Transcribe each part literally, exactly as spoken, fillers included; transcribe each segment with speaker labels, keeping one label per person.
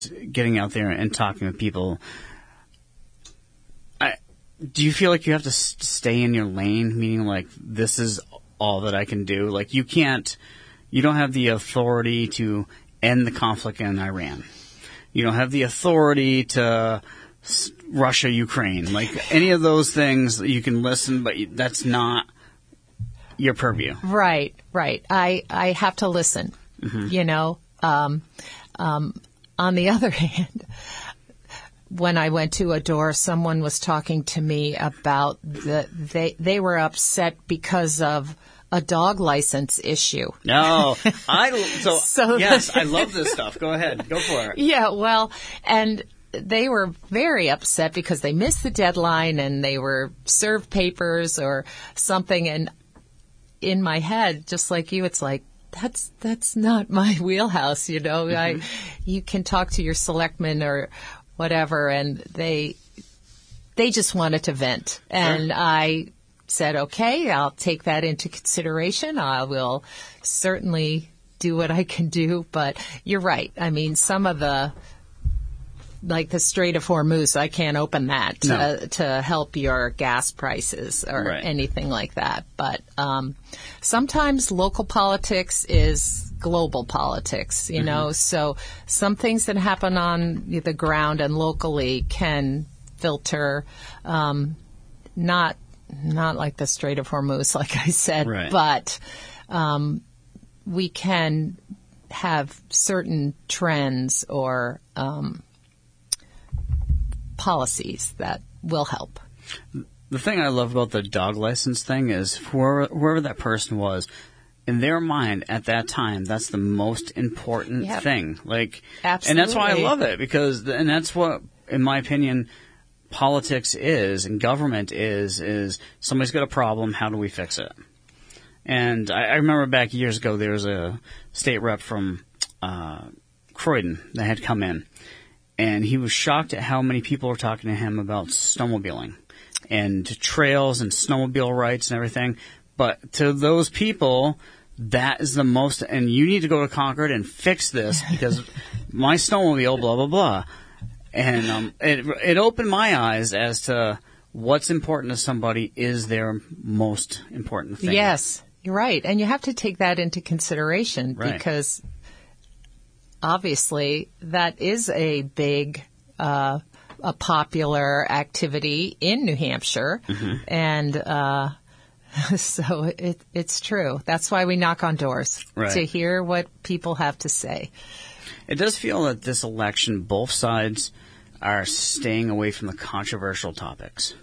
Speaker 1: getting out there and talking with people, I, do you feel like you have to s- stay in your lane? Meaning, like, this is all that I can do. Like, you can't, you don't have the authority to end the conflict in Iran. You don't have the authority to s- Russia, Ukraine. Like, any of those things, you can listen, but that's not your purview.
Speaker 2: Right, right. I, I have to listen, mm-hmm. you know. Um, um, on the other hand, when I went to Adore, someone was talking to me about the they they were upset because of a dog license issue.
Speaker 1: No, I so,
Speaker 2: so
Speaker 1: yes, I love this stuff. Go ahead, go for it.
Speaker 2: Yeah, well, and they were very upset because they missed the deadline and they were served papers or something. And in my head, just like you, it's like, That's that's not my wheelhouse, you know. Mm-hmm. I, you can talk to your selectman or whatever, and they they just wanted to vent, and sure. I said, okay, I'll take that into consideration. I will certainly do what I can do, but you're right. I mean, some of the like the Strait of Hormuz, I can't open that to,
Speaker 1: no.
Speaker 2: to help your gas prices or
Speaker 1: right.
Speaker 2: anything like that. But um, sometimes local politics is global politics, you mm-hmm. know. So some things that happen on the ground and locally can filter, um, not not like the Strait of Hormuz, like I said,
Speaker 1: right.
Speaker 2: but um, we can have certain trends or um, policies that will help.
Speaker 1: The thing I love about the dog license thing is whoever, whoever that person was, in their mind at that time, that's the most important
Speaker 2: yep.
Speaker 1: thing. Like,
Speaker 2: Absolutely.
Speaker 1: And that's why I love it, because, and that's what, in my opinion, politics is and government is, is somebody's got a problem, how do we fix it? And I, I remember back years ago, there was a state rep from uh, Croydon that had come in, and he was shocked at how many people were talking to him about snowmobiling and trails and snowmobile rights and everything. But to those people, that is the most, and you need to go to Concord and fix this because my snowmobile, blah, blah, blah. And um, it, it opened my eyes as to what's important to somebody is their most important thing.
Speaker 2: Yes, you're right. And you have to take that into consideration
Speaker 1: right.
Speaker 2: because obviously that is a big, uh, a popular activity in New Hampshire. Mm-hmm. And uh, so it, it's true. That's why we knock on doors,
Speaker 1: right.
Speaker 2: to hear what people have to say.
Speaker 1: It does feel that this election, both sides are staying away from the controversial topics.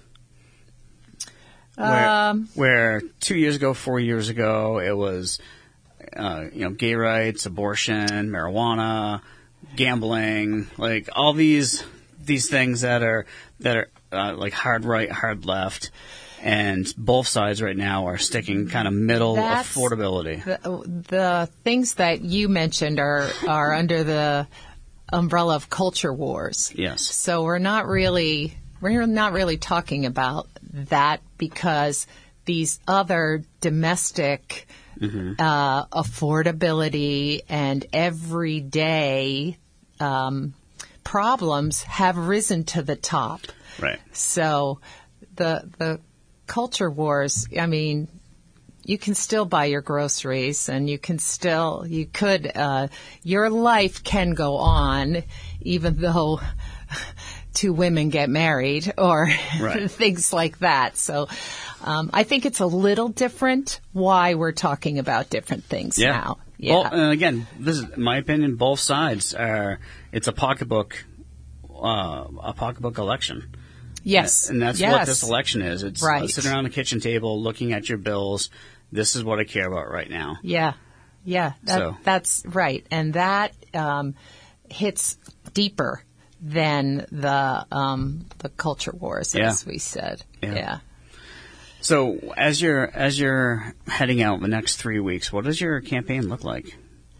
Speaker 1: Where, um, where two years ago, four years ago, it was, uh, you know, gay rights, abortion, marijuana, gambling, like all these these things that are that are uh, like hard right, hard left, and both sides right now are sticking kind of middle
Speaker 2: That's
Speaker 1: affordability.
Speaker 2: The, the things that you mentioned are are under the umbrella of culture wars.
Speaker 1: Yes.
Speaker 2: So we're not really we're not really talking about that because these other domestic mm-hmm. uh, affordability and everyday um, problems have risen to the top.
Speaker 1: Right.
Speaker 2: So the the culture wars, I mean, you can still buy your groceries and you can still, you could, uh, your life can go on even though two women get married or
Speaker 1: right.
Speaker 2: things like that. So um, I think it's a little different why we're talking about different things
Speaker 1: yeah.
Speaker 2: now. Yeah.
Speaker 1: Well, and again, this is my opinion. Both sides are. It's a pocketbook, uh, a pocketbook election.
Speaker 2: Yes,
Speaker 1: and that's
Speaker 2: yes.
Speaker 1: what this election is. It's
Speaker 2: right.
Speaker 1: uh, sitting around the kitchen table, looking at your bills. This is what I care about right now.
Speaker 2: Yeah, yeah, that,
Speaker 1: so.
Speaker 2: that's right, and that um, hits deeper than the um, the culture wars,
Speaker 1: yeah.
Speaker 2: as we said.
Speaker 1: Yeah.
Speaker 2: yeah.
Speaker 1: So as you're as you're heading out the next three weeks, what does your campaign look like?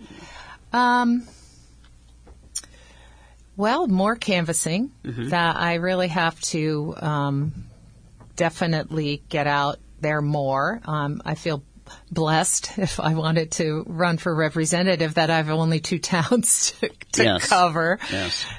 Speaker 2: Um. Well, more canvassing. Mm-hmm. That I really have to um, definitely get out there more. Um, I feel blessed if I wanted to run for representative that I have only two towns to, to
Speaker 1: Yes.
Speaker 2: cover.
Speaker 1: Yes.